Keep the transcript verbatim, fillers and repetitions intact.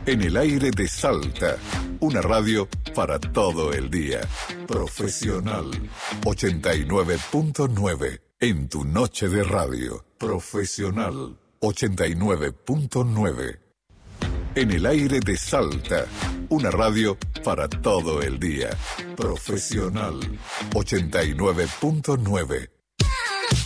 En el aire de Salta, una radio para todo el día. Profesional ochenta y nueve punto nueve en tu noche de radio. Profesional ochenta y nueve punto nueve. En el aire de Salta, una radio para todo el día. Profesional ochenta y nueve punto nueve.